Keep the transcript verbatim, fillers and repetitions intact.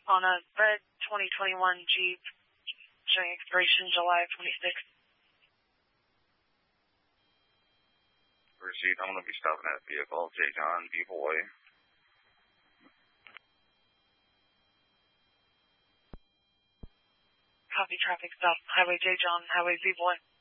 on a red twenty twenty-one Jeep showing expiration July twenty-sixth. Receipt, I'm going to be stopping that vehicle, J. John B. Boy. Copy traffic stop, Highway J. John, Highway B. Boy.